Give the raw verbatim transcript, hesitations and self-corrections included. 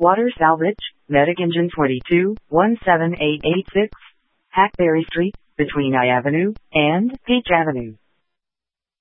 Water Salvage, Medic Engine twenty-two, one seven eight eight six, Hackberry Street, between I Avenue and Peach Avenue.